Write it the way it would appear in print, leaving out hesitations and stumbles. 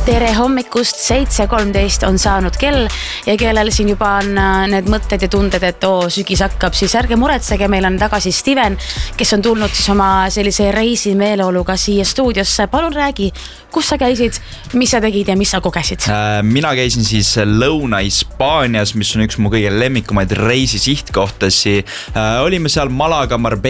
Tere hommikust, 7.13 on saanud kell ja kellel siin juba on need mõtted ja tunded, et sügis hakkab, siis ärge muretsege, meil on tagasi Steven, kes on tulnud siis oma sellise reisi meeleoluga siia stuudiosse. Palun räägi, kus sa käisid, mis sa tegid ja mis sa kogesid? Mina käisin siis Lõuna-Hispaanias, mis on üks mu kõige lemmikumaid reisi sihtkohtasi. Olime seal Malaga, Marbella